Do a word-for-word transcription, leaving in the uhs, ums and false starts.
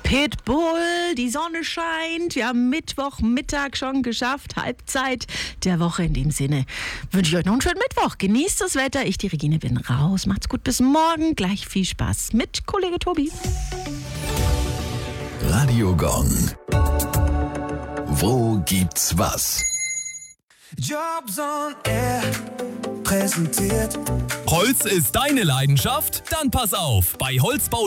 Pitbull, die Sonne scheint. Ja, Mittwochmittag schon geschafft. Halbzeit der Woche. In dem Sinne wünsche ich euch noch einen schönen Mittwoch. Genießt das Wetter. Ich, die Regine, bin raus. Macht's gut, bis morgen. Gleich viel Spaß mit Kollege Tobi. Radio Gong. Wo gibt's was? Jobs on Air präsentiert. Holz ist deine Leidenschaft? Dann pass auf, bei Holzbau